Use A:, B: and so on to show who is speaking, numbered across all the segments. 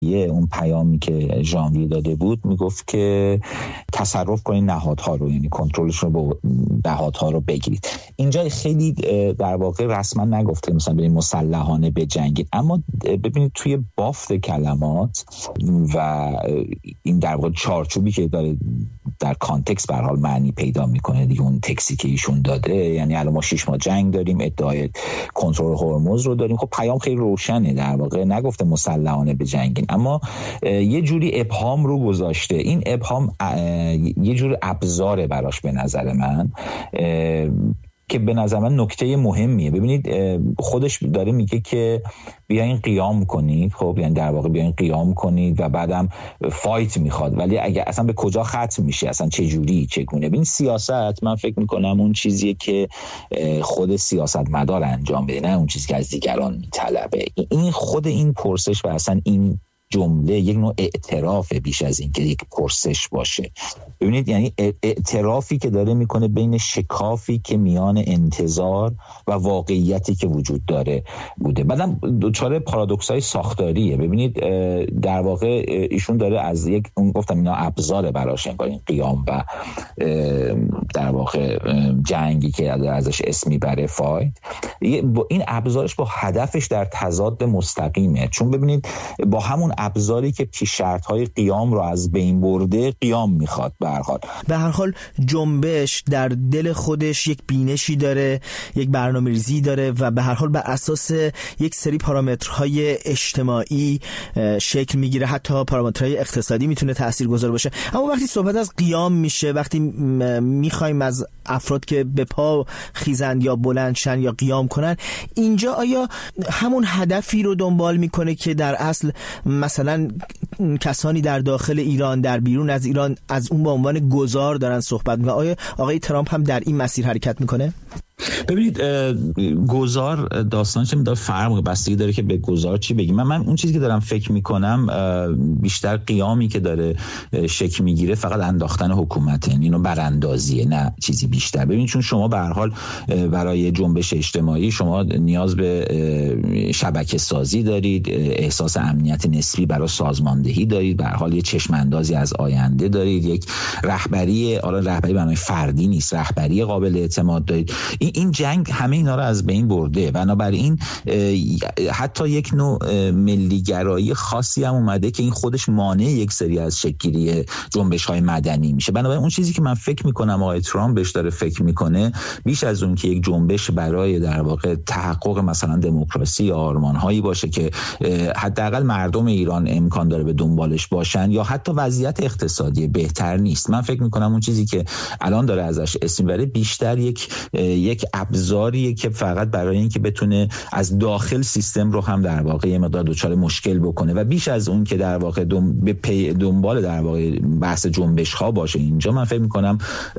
A: اون پیامی که ژانویه داده بود میگفت که تصرف کنید نهادها رو، یعنی کنترلشون رو با نهادها رو بگیرید. اینجا خیلی در واقع رسما نگفته مثلا برید مسلحانه بجنگید، اما ببینید توی بافت کلمات و این در واقع چارچوبی که داره در کانتکست به هر حال معنی پیدا میکنه دیگه. اون تکسی که ایشون داده، یعنی الان ما 6 ماه جنگ داریم، ادعای کنترل هرمز رو داریم، خب پیام خیلی روشنه، در واقع نگفته مسلحانه بجنگین، اما یه جوری ابهام رو گذاشته. این ابهام یه جور ابزاره براش به نظر من که به نظر من نکته مهمیه. ببینید خودش داره میگه که بیاین قیام کنید، خب یعنی در واقع بیاین قیام کنید و بعدم فایت میخواد، ولی اگه اصلا به کجا ختم میشه، اصلا چه جوری چگونه. ببین سیاست من فکر میکنم اون چیزیه که خود سیاستمدار انجام بده، نه اون چیزی که از دیگران میطلبه. این خود این پرسش و اصلا این جمله یک نوع اعتراف بیش از این که یک پرسش باشه. ببینید یعنی اعترافی که داره میکنه بین شکافی که میان انتظار و واقعیتی که وجود داره بوده. بعدم دوچاره پارادوکس‌های ساختاریه. ببینید در واقع ایشون داره از یک اون گفتم اینا ابزار براش، انگار این قیام و در واقع جنگی که ازش اسم میبره فایت، این ابزارش با هدفش در تضاد مستقیمه. چون ببینید با همون ابزاری که پیش شرط‌های قیام رو از بین برده قیام میخواد. به هر حال
B: جنبش در دل خودش یک بینشی داره، یک برنامه‌ریزی داره و به هر حال بر اساس یک سری پارامترهای اجتماعی شکل میگیره، حتی پارامترهای اقتصادی میتونه تاثیرگذار باشه. اما وقتی صحبت از قیام میشه، وقتی میخوایم از افراد که به پا خیزند یا بلندشن یا قیام کنن، اینجا آیا همون هدفی رو دنبال میکنه که در اصل مثلا کسانی در داخل ایران، در بیرون از ایران از اون به عنوان گذار دارن صحبت میکنن؟ آیا آقای ترامپ هم در این مسیر حرکت میکنه؟
A: ببینید گذار داستانش میاد فرق بستگی داره که به گذار چی بگیم. من اون چیزی که دارم فکر میکنم بیشتر قیامی که داره شکل میگیره فقط انداختن حکومته، اینو براندازیه، نه چیزی بیشتر. ببینید چون شما به هر حال برای جنبش اجتماعی شما نیاز به شبکه سازی دارید، احساس امنیت نسبی برای سازماندهی دارید، به هر حال یه چشم اندازی از آینده دارید، یک رهبری، رهبری برای فردی نیست، رهبری قابل اعتماد دارید. این جنگ همه اینا رو از بین برده، بنابراین حتی یک نوع ملیگرایی خاصی هم اومده که این خودش مانع یک سری از شکل‌گیری جنبش‌های مدنی میشه. بنابراین اون چیزی که من فکر میکنم آقای ترامپ بهش داره فکر میکنه، بیش از اون که یک جنبش برای در واقع تحقق مثلا دموکراسی یا آرمان‌هایی باشه که حداقل مردم ایران امکان داره به دنبالش باشن، یا حتی وضعیت اقتصادی بهتر نیست. من فکر میکنم اون چیزی که الان داره ازش اسم میبره بیشتر یک ابزاریه که فقط برای اینکه بتونه از داخل سیستم رو هم در واقع یه مقدار دچار مشکل بکنه و بیش از اون که در واقع دنبال در واقع بحث جنبش ها باشه. اینجا من فکر میکنم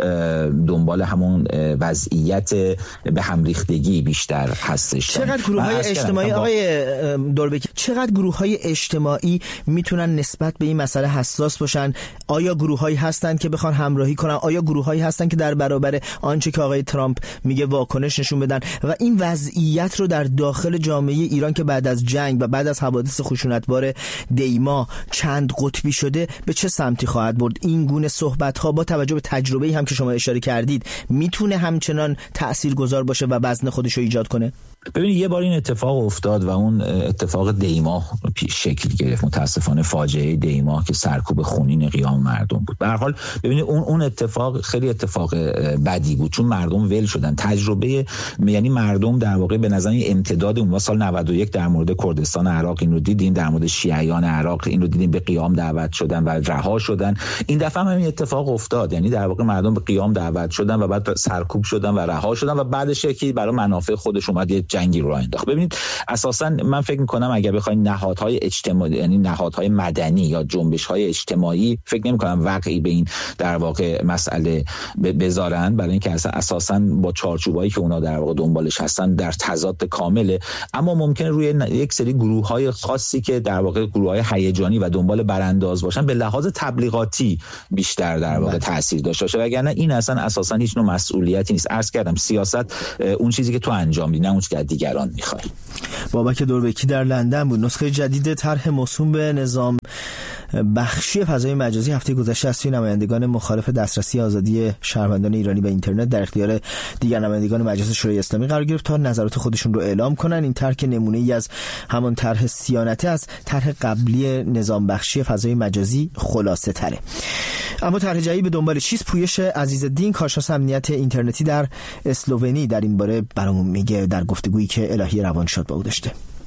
A: دنبال همون وضعیت به هم ریختگی بیشتر هستش.
B: چقدر گروه‌های اجتماعی آقای دوربکی، چقدر گروه‌های اجتماعی میتونن نسبت به این مسئله حساس باشن؟ آیا گروه‌هایی هستن که بخوان همراهی کنن؟ آیا گروه‌هایی هستن که در برابر آنچه که آقای ترامپ میگه واکنش نشون بدن؟ و این وضعیت رو در داخل جامعه ایران که بعد از جنگ و بعد از حوادث خشونتبار دیما چند قطبی شده به چه سمتی خواهد برد؟ این گونه صحبت‌ها با توجه به تجربه‌ای هم که شما اشاره کردید میتونه همچنان تاثیرگذار باشه و وزن خودش رو ایجاد کنه؟
A: ببینید یه بار این اتفاق افتاد و اون اتفاق دیما شکل گرفت، متاسفانه فاجعه دیما که سرکوب خونین قیام مردم بود. به هر حال ببینید اون اتفاق خیلی اتفاق بدی بود، چون مردم ول شدن. تجربه یعنی مردم در واقع به نظر امتداد اون سال 91 در مورد کردستان عراق این رو دیدیم، در مورد شیعیان عراق این رو دیدیم، به قیام دعوت شدن و رها شدن. این دفعه هم این اتفاق افتاد، یعنی در واقع مردم به قیام دعوت شدن و بعد سرکوب شدن و رها شدن و بعدش یکی برای منافع خودش اومد یه جنگی رو انداخت. ببینید اساسا من فکر می‌کنم اگر بخواید نهادهای اجتماعی یعنی نهادهای مدنی یا جنبش‌های اجتماعی، فکر نمی‌کنم واقعی به این در واقع مسئله بذارن، برای اینکه اساسا با چارچوبایی که اونا در واقع دنبالش هستن در تضاد کامله. اما ممکنه روی یک سری گروه‌های خاصی که در واقع گروه‌های هیجانی و دنبال برانداز باشن به لحاظ تبلیغاتی بیشتر در واقع تاثیر داشته باشه، وگرنه این اصلا اساسا هیچ نوع مسئولیتی نیست. عرض کردم سیاست اون چیزی که تو انجام میدی، نه اون چیزی که و دیگران میخواهیم.
B: بابک دوربکی در لندن بود. نسخه جدید طرح موسوم به نظام بخشی فضای مجازی هفته گذشته از سوی نمایندگان مخالف دسترسی آزادی شهروندان ایرانی به اینترنت در اختیار دیگر نمایندگان مجلس شورای اسلامی قرار گرفت تا نظرات خودشون رو اعلام کنن. این طرح نمونه‌ای از همان طرح صیانته از طرح قبلی نظام بخشی فضای مجازی خلاصه تره. اما طرح جدید به دنبال چیز؟ پویش عزیزالدین، کارشناس امنیت اینترنتی در اسلوونی، در این باره برامون میگه در گفتگویی که الهی روانشاد با او داشته.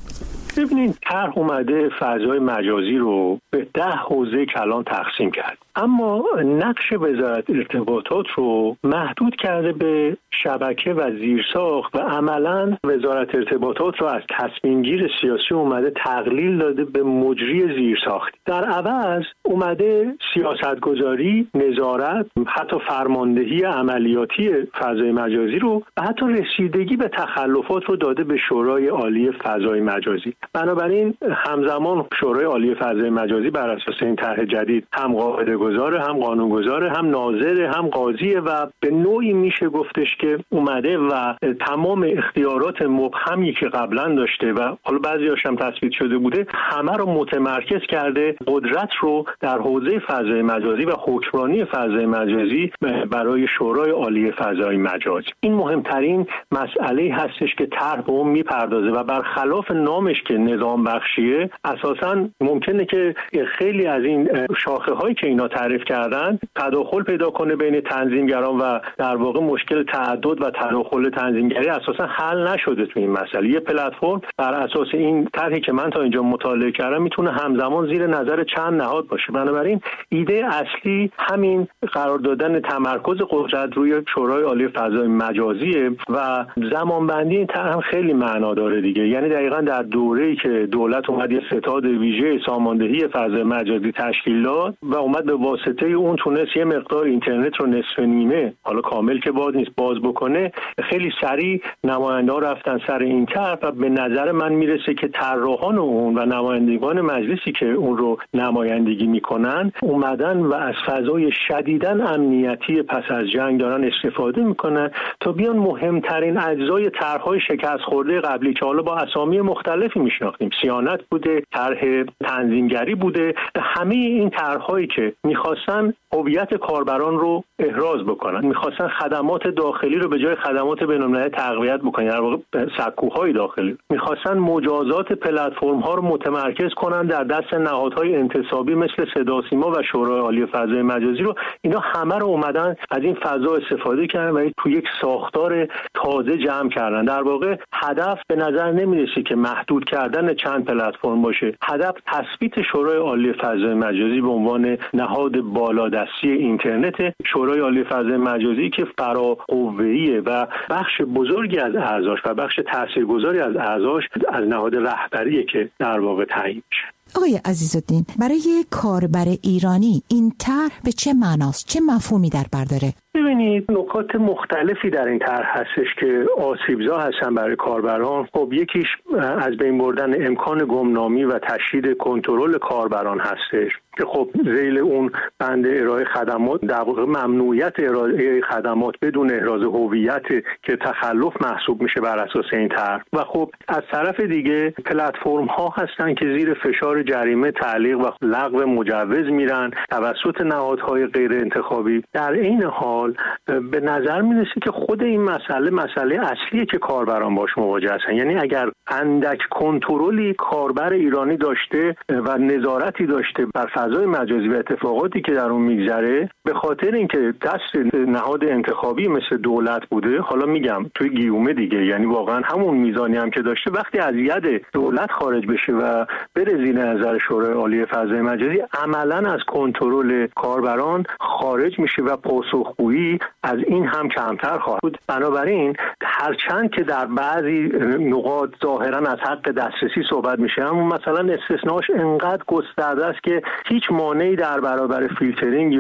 C: ببینید، طرح اومده فضای مجازی رو به 10 حوزه کلان تقسیم کرد، اما نقش وزارت ارتباطات رو محدود کرده به شبکه و زیرساخت و عملاً وزارت ارتباطات رو از تصمیمگیر سیاسی اومده تقلیل داده به مجری زیرساخت. در عوض اومده سیاستگذاری، نظارت، حتی فرماندهی عملیاتی فضای مجازی رو و حتی رسیدگی به تخلفات رو داده به شورای عالی فضای مجازی. بنابراین همزمان شورای عالی فضای مجازی بر اساس این طرح جدید هم قاعده گذاره، هم قانون گذاره، هم ناظره، هم قاضیه و به نوعی میشه گفتش که اومده و تمام اختیارات مبهمی که قبلا داشته و حالا بعضی‌هاش هم تثبیت شده بوده همه رو متمرکز کرده، قدرت رو در حوزه فضای مجازی و حکمرانی فضای مجازی برای شورای عالی فضای مجازی. این مهمترین مسئله هستش که طرح به اون میپردازه و برخلاف نامش که نظام بخشیه، اساساً ممکنه که خیلی از این شاخه هایی که اینا تعریف کردن تداخل پیدا کنه بین تنظیمگران و در واقع مشکل تعدد و تداخل تنظیمگری اساساً حل نشده تو این مسئله. یه پلتفرم بر اساس این طرحی که من تا اینجا مطالعه کردم میتونه همزمان زیر نظر چند نهاد باشه. بنابراین ایده اصلی همین قرار دادن تمرکز قدرت روی شورای عالی فضای مجازیه و زمانبندی این طرح خیلی معنا داره دیگه. یعنی دقیقاً در دوره‌ای که دولت اومد یه ستاد ویژه ساماندهی فضای مجازی تشکیل داد و اومد به واسطه اون تونست یه مقدار اینترنت رو نصف نیمه، حالا کامل که باز نیست، باز بکنه، خیلی سریع نماینده‌ها رفتن سر این طرح و به نظر من میرسه که طراحان اون و نمایندگان مجلسی که اون رو نمایندگی میکنن اومدن و از فضای شدیداً امنیتی پس از جنگ دارن استفاده میکنن تا بیان مهمترین اجزای طرح‌های شکست خورده قبلی که حالا با اسامی مختلفی میشناختیم، صیانت بوده، طرح تنظیمگری بوده، همه این طرح‌هایی که میخواستن هویت کاربران رو احراز بکنن، میخواستن خدمات داخلی رو به جای خدمات بین‌المللی تقویت بکنن، در واقع سکوهای داخلی، میخواستن مجازات پلتفرم‌ها رو متمرکز کنن در دست نهادهای انتصابی مثل صدا و سیما و شورای عالی فضای مجازی رو. اینا همه رو اومدن از این فضا استفاده کردن و تو یک ساختار تازه جمع کردن. در واقع هدف به نظر نمیرسه که محدود کردن چند پلتفرم باشه، هدف تثبیت شورای عالی فضای مجازی به عنوان نهاد بالادستی اینترنت، شورای عالی فضای مجازی که فراقوه‌ایه و بخش بزرگی از اعضاش و بخش تاثیرگذاری از اعضاش از نهاد رهبریه که در واقع تعیین میشه.
D: آقای عزیزالدین، برای کاربر ایرانی این طرح به چه معناست؟ چه مفهومی در بر داره؟
C: ببینید، نکات مختلفی در این طرح هستش که آسیبزا هستن برای کاربران. خب یکیش از بین بردن امکان گمنامی و تشدید کنترل کاربران هستش که خب ذیل اون بند ارائه خدمات در واقع ممنوعیت ارائه خدمات بدون احراز هویت که تخلف محسوب میشه بر اساس این طرح. و خب از طرف دیگه پلتفرم ها هستن که زیر فشار جریمه، تعلیق و لغو مجوز میرن توسط نهادهای غیر انتخابی. در این حال به نظر میرسه که خود این مسئله اصلیه که کاربران باش مواجه هستن. یعنی اگر اندک کنترلی کاربر ایرانی داشته و نظارتی داشته بر فضای مجازی و اتفاقاتی که در اون میگذره، به خاطر اینکه دست نهاد انتخابی مثل دولت بوده، حالا میگم توی گیومه دیگه، یعنی واقعا همون میزانی هم که داشته، وقتی از ید دولت خارج بشه و بره زیر نظر شورای عالی فضای مجازی، عملاً از کنترل کاربران خارج میشه و پاسخگویی از این هم کمتر خواهد بود. بنابراین هرچند که در بعضی نقاط ظاهراً از حق دسترسی صحبت میشه، اما مثلا استثناش انقدر گسترده است که هیچ مانعی در برابر فیلترینگ یا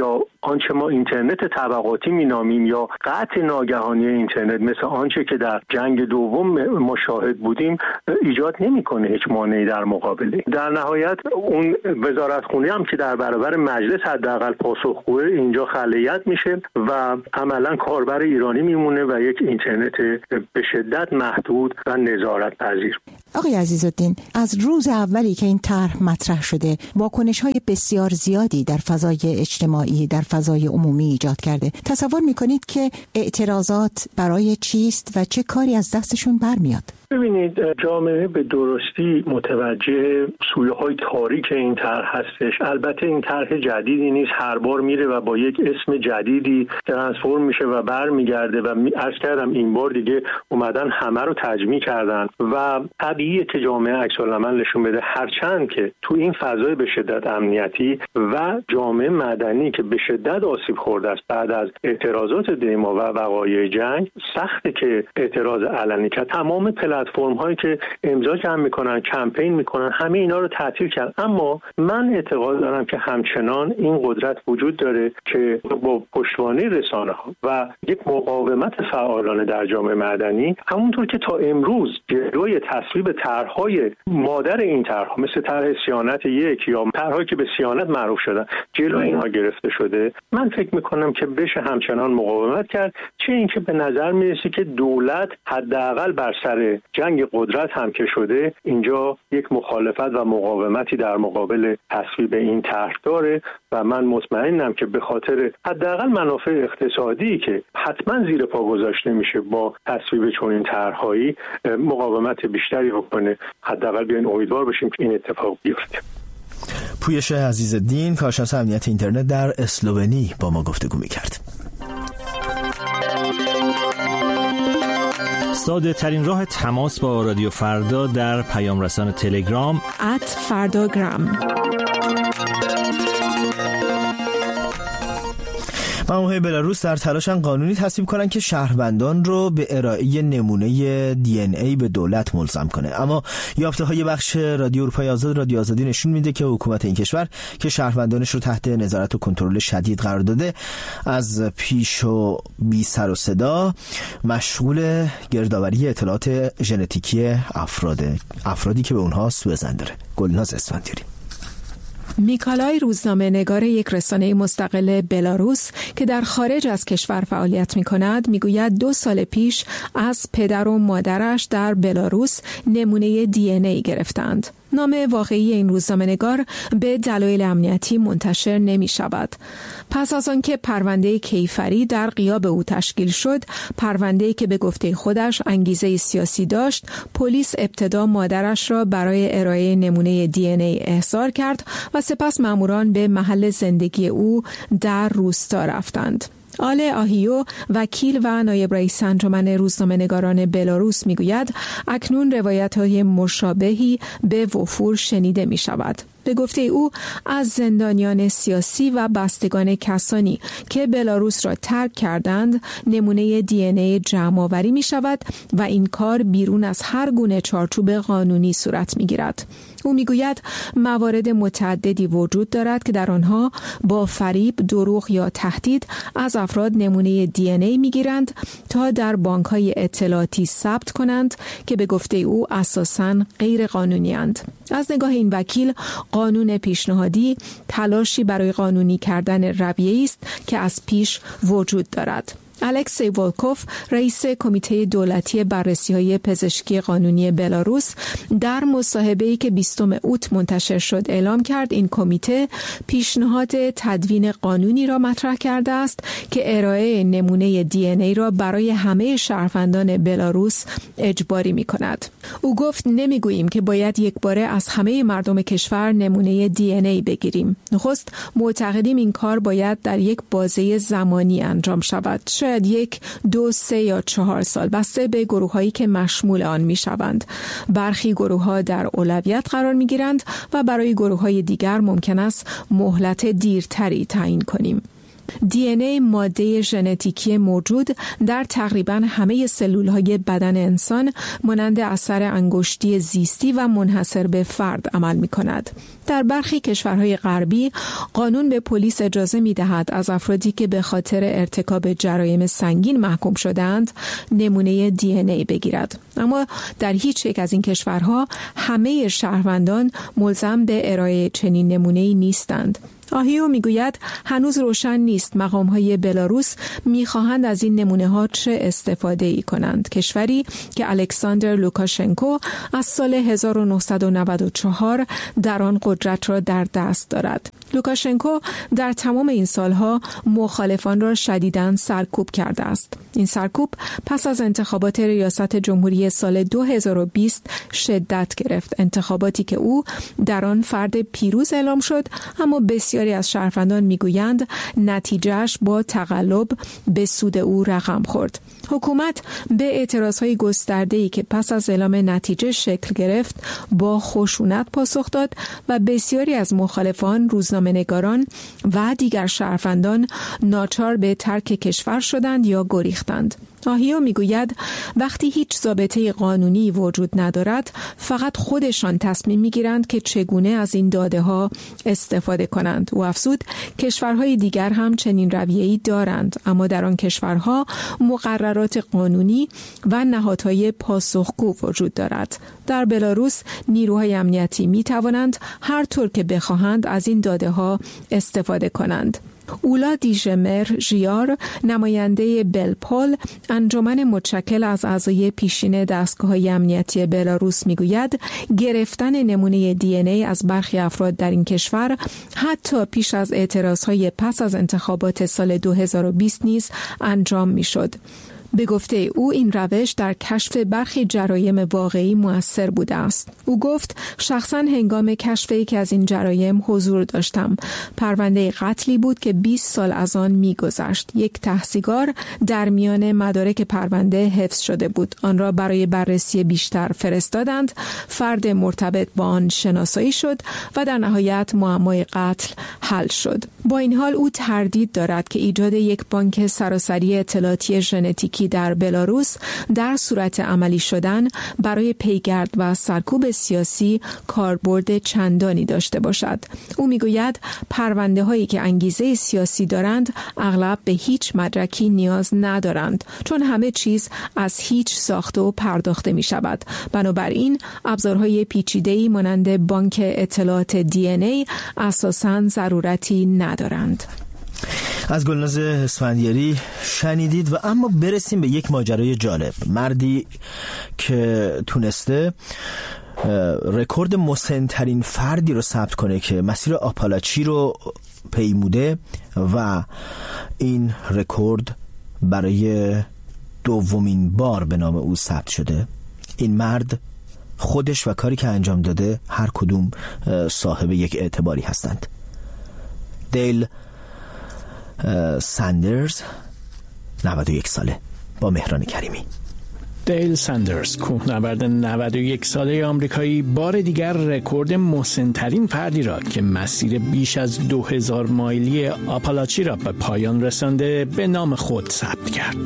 C: آنچه ما اینترنت طبقاتی مینامیم یا قطع ناگهانی اینترنت مثل آنچه که در جنگ دوم مشاهد بودیم ایجاد نمیکنه هیچ مانعی در مقابله. در نهایت اون وزارتخونه هم که در برابر مجلس حداقل پاسخگوه اینجا خلیت میشه و عملا کاربر ایرانی میمونه و یک اینترنت به شدت محدود و نظارت پذیر.
D: آقای عزیزالدین، از روز اولی که این طرح مطرح شده واکنش‌های بسیار زیادی در فضای اجتماعی، در فضای عمومی ایجاد کرده. تصور می‌کنید که اعتراضات برای چیست و چه کاری از دستشون برمیاد؟
C: ببینید، جامعه به درستی متوجه سویه‌های تاریک این طرح هستش. البته این طرح جدیدی نیست، هر بار میره و با یک اسم جدیدی ترانسفورم میشه و برمیگرده و عرض کردم این بار دیگه اومدن همه رو تجمیع کردن و طبیعیه که جامعه عکس‌العمل نشون بده، هرچند که تو این فضای به شدت امنیتی و جامعه مدنی که به شدت آسیب خورده است بعد از اعتراضات دیما و وقایع جنگ، سخته که اعتراض علنی کرد. تمام پلتفرم هایی که امضا جمع میکنن، کمپین میکنن، همه اینا رو تعطیل کرد. اما من اعتقاد دارم که همچنان این قدرت وجود داره که با پشتوانه رسانه ها و یک مقاومت فعالانه در جامعه مدنی، همونطور که تا امروز جلوی تصویب طرحهای مادر این طرحها مثل طرح صیانت یک یا طرحهایی که به صیانت معروف شدن جلوی اینها گرفته شده، من فکر میکنم که بشه همچنان مقاومت کرد. چه اینکه به نظر میرسه که دولت حداقل بر سر جنگ قدرت هم که شده اینجا یک مخالفت و مقاومتی در مقابل تصویب این طرح داره و من مطمئنم که به خاطر حداقل منافع اقتصادی که حتما زیر پا گذاشته میشه با تصویب چنین طرحهایی مقاومت بیشتری بکنه. حداقل بیاین امیدوار باشیم که این اتفاق بیفته.
B: پویش عزیزالدین، کارشناس امنیت اینترنت در اسلوونی، با ما گفتگو می‌کرد.
E: ساده ترین راه تماس با رادیو فردا در پیام رسان تلگرام
F: @فرdagram.
B: مامورهای بلاروس در تلاشن قانونی تصویب کنن که شهروندان رو به ارائه نمونه DNA به دولت ملزم کنه. اما یافته‌های بخش رادیو اروپای آزاد، رادیو آزادی، نشون میده که حکومت این کشور که شهروندانش رو تحت نظارت و کنترل شدید قرار داده، از پیش و بی سر و صدا مشغول گردآوری اطلاعات ژنتیکی افرادی که به اونها سوءظن داره. گلناز اسفندیاری.
F: میکالای، روزنامه نگار یک رسانه مستقل بلاروس که در خارج از کشور فعالیت می‌کند، میگوید 2 سال پیش از پدر و مادرش در بلاروس نمونه DNA گرفتند. نام واقعی این روزنامه‌نگار به دلایل امنیتی منتشر نمی‌شود. پس از آنکه پرونده کیفری در غیاب او تشکیل شد، پرونده‌ای که به گفته خودش انگیزه سیاسی داشت، پلیس ابتدا مادرش را برای ارائه نمونه DNA احضار کرد و سپس ماموران به محل زندگی او در روستا رفتند. آله آهیو، وکیل و نایب رئیس انجمن روزنامه‌نگاران بلاروس، میگوید اکنون روایت‌های مشابهی به وفور شنیده می‌شود. به گفته او از زندانیان سیاسی و بستگان کسانی که بلاروس را ترک کردند نمونه DNA جمع‌آوری می‌شود و این کار بیرون از هر گونه چارچوب قانونی صورت می‌گیرد. او میگوید موارد متعددی وجود دارد که در آنها با فریب، دروغ یا تهدید از افراد نمونه DNA میگیرند تا در بانک‌های اطلاعاتی ثبت کنند که به گفته او اساساً غیر قانونی‌اند. از نگاه این وکیل، قانون پیشنهادی تلاشی برای قانونی کردن رویه‌ای است که از پیش وجود دارد. الکسی ولکوف، رئیس کمیته دولتی بررسی‌های پزشکی قانونی بلاروس، در مصاحبه‌ای که 20 اوت منتشر شد اعلام کرد این کمیته پیشنهاد تدوین قانونی را مطرح کرده است که ارائه نمونه DNA را برای همه شهروندان بلاروس اجباری می‌کند. او گفت نمی‌گوییم که باید یک باره از همه مردم کشور نمونه DNA بگیریم. نخست معتقدیم این کار باید در یک بازه زمانی انجام شود. شاید 1، 2، 3 یا 4 سال، بسته به گروه‌هایی که مشمول آن می‌شوند. برخی گروه‌ها در اولویت قرار می‌گیرند و برای گروه‌های دیگر ممکن است مهلت دیرتری تعیین کنیم. DNA ماده ژنتیکی موجود در تقریباً همه سلول‌های بدن انسان مانند اثر انگشتی زیستی و منحصر به فرد عمل می‌کند. در برخی کشورهای غربی قانون به پلیس اجازه می‌دهد از افرادی که به خاطر ارتکاب جرایم سنگین محکوم شدند نمونه DNA بگیرد. اما در هیچ یک از این کشورها همه شهروندان ملزم به ارائه چنین نمونه‌ای نیستند. آهیو میگوید هنوز روشن نیست مقام‌های بلاروس می‌خواهند از این نمونه‌ها چه استفاده‌ای کنند. کشوری که الکساندر لوکاشنکو از سال 1994 در آن قدرت را در دست دارد. لوکاشنکو در تمام این سالها مخالفان را شدیداً سرکوب کرده است. این سرکوب پس از انتخابات ریاست جمهوری سال 2020 شدت گرفت. انتخاباتی که او در آن فرد پیروز اعلام شد، اما بسیاری از شهروندان میگویند نتیجهش با تقلب به سود او رقم خورد. حکومت به اعتراضهای گسترده‌ای که پس از اعلام نتیجه شکل گرفت با خشونت پاسخ داد و بسیاری از مخالفان، روزنامه‌نگاران و دیگر شهروندان ناچار به ترک کشور شدند یا گریختند. آهیو میگوید وقتی هیچ ضابطه قانونی وجود ندارد، فقط خودشان تصمیم میگیرند که چگونه از این داده ها استفاده کنند. و افزود کشورهای دیگر هم چنین رویه‌ای دارند، اما در آن کشورها مقررات قانونی و نهادهای پاسخگو وجود دارد. در بلاروس نیروهای امنیتی می توانند هر طور که بخواهند از این داده ها استفاده کنند. اولا دیژمر ژیار، نماینده بلپول، انجمن متشکل از اعضای پیشین دستگاه‌های امنیتی بلاروس میگوید گرفتن نمونه DNA از برخی افراد در این کشور حتی پیش از اعتراضهای پس از انتخابات سال 2020 نیز انجام میشد. به گفته او این روش در کشف برخی جرایم واقعی مؤثر بوده است. او گفت شخصا هنگام کشف یکی از این جرایم حضور داشتم. پرونده قتلی بود که 20 سال از آن می‌گذشت. یک تحصیلگر در میان مدارک پرونده حفظ شده بود. آن را برای بررسی بیشتر فرستادند. فرد مرتبط با آن شناسایی شد و در نهایت معمای قتل حل شد. با این حال او تردید دارد که ایجاد یک بانک سراسری اطلاعاتی ژنتیکی در بلاروس در صورت عملی شدن برای پیگرد و سرکوب سیاسی کاربرد چندانی داشته باشد. او میگوید پرونده هایی که انگیزه سیاسی دارند اغلب به هیچ مدرکی نیاز ندارند، چون همه چیز از هیچ ساخته و پرداخته می شود. بنابراین ابزارهای پیچیده‌ای مانند بانک اطلاعات DNA اساساً ضرورتی ندارند.
B: از گلناز اسفندیاری شنیدید. و اما برسیم به یک ماجرای جالب. مردی که تونسته رکورد مسن‌ترین فردی رو ثبت کنه که مسیر آپالاچی رو پیموده و این رکورد برای دومین بار به نام او ثبت شده. این مرد خودش و کاری که انجام داده هر کدوم صاحب یک اعتباری هستند. دیل ساندرز 91 ساله با مهران کریمی.
G: دیل ساندرز، کوهنورد 91 ساله آمریکایی، بار دیگر رکورد مسن‌ترین فردی را که مسیر بیش از 2000 مایلی آپالاچی را به پایان رسانده به نام خود ثبت کرد.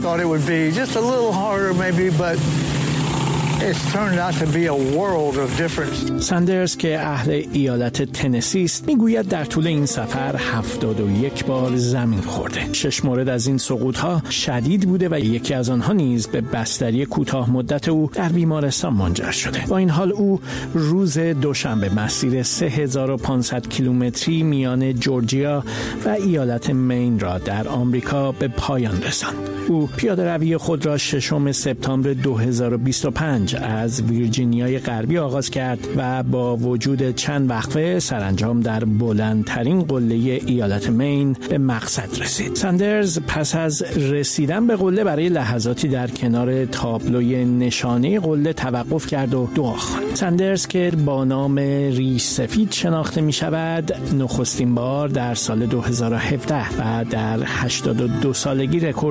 G: ساندرز که اهل ایالت تنسی است میگوید در طول این سفر 71 بار زمین خورده. 6 مورد از این سقوط‌ها شدید بوده و یکی از آنها نیز به بستری کوتاه مدت او در بیمارستان منجر شده. با این حال او روز دوشنبه مسیر 3500 کیلومتری میان جورجیا و ایالت مین را در آمریکا به پایان رساند. او پیاده روی خود را 6 سپتامبر 2025 از ویرجینیای غربی آغاز کرد و با وجود چند وقفه سرانجام در بلندترین قله ایالت مین به مقصد رسید. ساندرز پس از رسیدن به قله برای لحظاتی در کنار تابلوی نشانه قله توقف کرد و دعا خواند. ساندرز که با نام ریش سفید شناخته می شود، نخستین بار در سال 2017 و در 82 سالگی رکورد مسن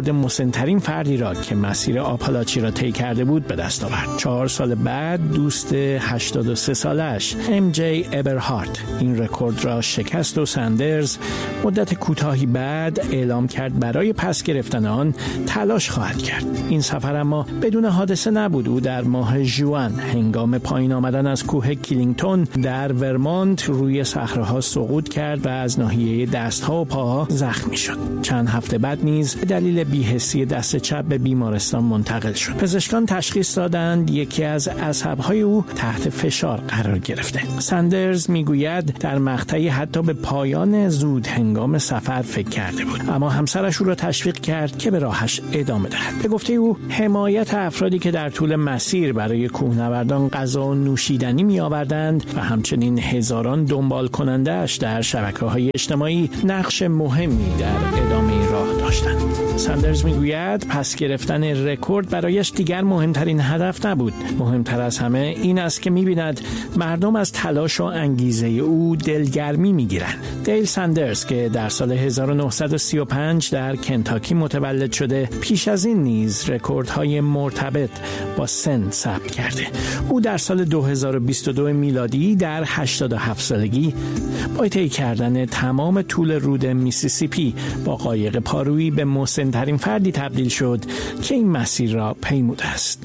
G: مسن‌ترین فردی را که مسیر آپالاچی را طی کرده بود به دست آورد. 4 سال بعد دوست 83 سالش MJ ابرهارت این رکورد را شکست و ساندرز مدت کوتاهی بعد اعلام کرد برای پس گرفتن آن تلاش خواهد کرد. این سفر اما بدون حادثه نبود. او در ماه ژوئن هنگام پایین آمدن از کوه کلینگتون در ورمانت روی صخره‌ها سقوط کرد و از ناحیه دست‌ها و پاها زخمی شد. چند هفته بعد نیز به دلیل بی‌حسی دست چپ به بیمارستان منتقل شد. پزشکان تشخیص دادند یکی از عصب‌های او تحت فشار قرار گرفته. ساندرز میگوید در مقطعی حتی به پایان زود هنگام سفر فکر کرده بود، اما همسرش او را تشویق کرد که به راهش ادامه دهد. به گفته او حمایت افرادی که در طول مسیر برای کوهنوردان غذا و نوشیدنی می‌آوردند و همچنین هزاران دنبال کننده‌اش در شبکه‌های اجتماعی نقش مهمی در ادامه راه داشتند. ساندرز میگوید پس گرفتن رکورد برایش دیگر مهمترین هدف نبود. مهمتر از همه این است که می‌بیند مردم از تلاش و انگیزه او دلگرمی می‌گیرند. دیل ساندرز که در سال 1935 در کنتاکی متولد شده، پیش از این نیز رکوردهای مرتبط با سن ثبت کرده. او در سال 2022 میلادی در 87 سالگی با طی کردن تمام طول رود میسیسیپی با قایق پارویی به مسن‌ترین فردی تبدیل شد که این مسیر را پیموده است.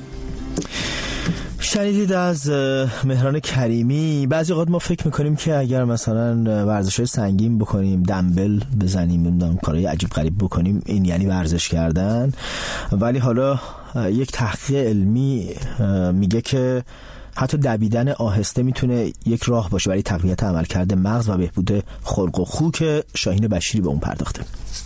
B: شنیدید از مهران کریمی. بعضی اوقات ما فکر میکنیم که اگر مثلا ورزش‌های سنگین بکنیم، دمبل بزنیم، نمیدونم کارهای عجیب غریب بکنیم، این یعنی ورزش کردن. ولی حالا یک تحقیق علمی میگه که حتی دویدن آهسته میتونه یک راه باشه برای تقویت عملکرد مغز و بهبود خلق و خو که شاهین بشیری به اون پرداخته.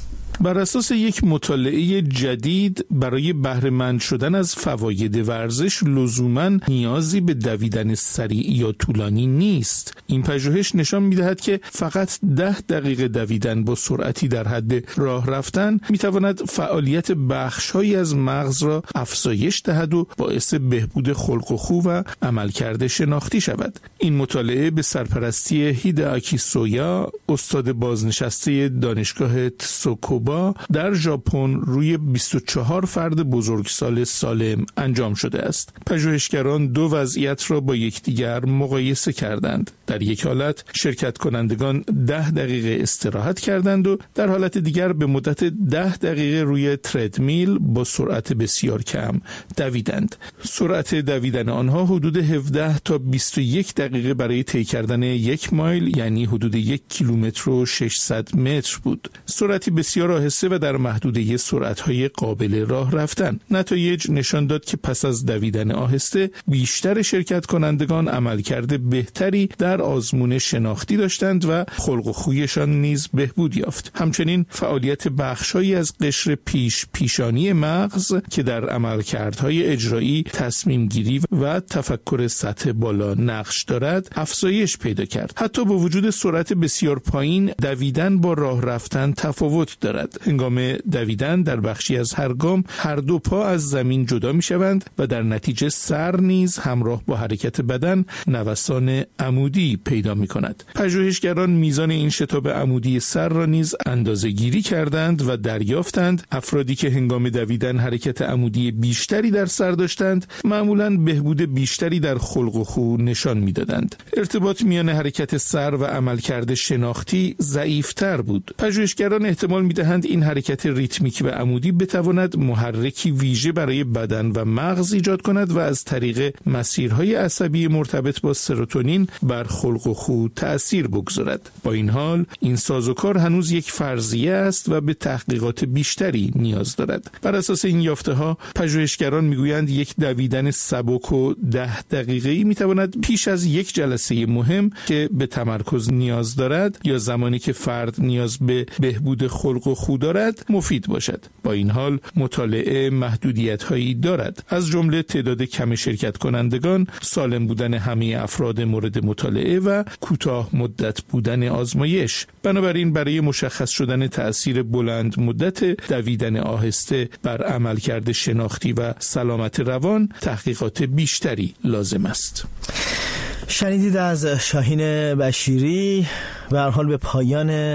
H: بر اساس یک مطالعه جدید برای بهره‌مند شدن از فواید ورزش لزوماً نیازی به دویدن سریع یا طولانی نیست. این پژوهش نشان می‌دهد که فقط 10 دقیقه دویدن با سرعتی در حد راه رفتن می‌تواند فعالیت بخش‌هایی از مغز را افزایش دهد و باعث بهبود خلق و خو و عملکرد شناختی شود. این مطالعه به سرپرستی هیداکی سویا، استاد بازنشسته دانشگاه تسوکوبا در ژاپن روی 24 فرد بزرگسال سالم انجام شده است. پژوهشگران 2 وضعیت را با یکدیگر مقایسه کردند. در یک حالت شرکت کنندگان 10 دقیقه استراحت کردند و در حالت دیگر به مدت 10 دقیقه روی تردمیل با سرعت بسیار کم دویدند. سرعت دویدن آنها حدود 17 تا 21 دقیقه برای طی کردن 1 مایل، یعنی حدود 1 کیلومتر و 600 متر بود. سرعتی بسیار آهسته و در محدوده سرعت‌های قابل راه رفتن. نتایج نشان داد که پس از دویدن آهسته بیشتر شرکت کنندگان عملکرد بهتری در آزمون شناختی داشتند و خلق و خویشان نیز بهبود یافت. همچنین فعالیت بخش‌هایی از قشر پیشانی مغز که در عملکردهای اجرایی، تصمیم گیری و تفکر سطح بالا نقش دارد افزایش پیدا کرد. حتی با وجود سرعت بسیار پایین، دویدن با راه رفتن تفاوت دارد. هنگام دویدن در بخشی از هر گام هر دو پا از زمین جدا می شوند و در نتیجه سر نیز همراه با حرکت بدن نوسان عمودی پیدا می کند. پژوهشگران میزان این شتاب عمودی سر را نیز اندازه‌گیری کردند و دریافتند افرادی که هنگام دویدن حرکت عمودی بیشتری در سر داشتند معمولاً بهبود بیشتری در خلق و خو نشان میدادند. ارتباط میان حرکت سر و عملکرد شناختی ضعیف‌تر بود. پژوهشگران احتمال می‌دهند این حرکت ریتمیک و عمودی بتواند محرکی ویژه برای بدن و مغز ایجاد کند و از طریق مسیرهای عصبی مرتبط با سروتونین بر خلق و خو تأثیر بگذارد. با این حال این سازوکار هنوز یک فرضیه است و به تحقیقات بیشتری نیاز دارد. بر اساس این یافته‌ها پژوهشگران میگویند یک دویدن سبک و 10 دقیقه‌ای میتواند پیش از یک جلسه مهم که به تمرکز نیاز دارد یا زمانی که فرد نیاز به بهبود خلق و خو دارد مفید باشد. با این حال مطالعه محدودیت‌هایی دارد، از جمله تعداد کم شرکت کنندگان، سالم بودن همه افراد مورد مطالعه و کوتاه مدت بودن آزمایش. بنابراین برای مشخص شدن تأثیر بلند مدت دویدن آهسته بر عملکرد شناختی و سلامت روان تحقیقات بیشتری لازم است.
B: شنیدید از شاهین بشیری. به هر حال به پایان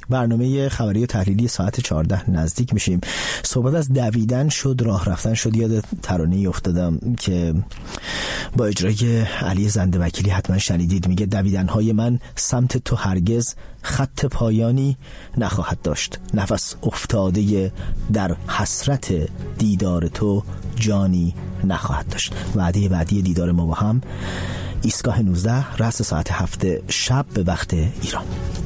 B: برنامه خبری و تحلیلی ساعت 14 نزدیک میشیم. صحبت از دویدن شد، راه رفتن شد، یاد ترانه‌ای افتادم که با اجرای علی زنده وکیلی حتما شنیدید. میگه دویدن‌های من سمت تو هرگز خط پایانی نخواهد داشت، نفس افتاده در حسرت دیدار تو جانی نخواهد داشت. وعده بعدی دیدار ما با هم ایستگاه 19 رأس ساعت 7 شب به وقت ایران.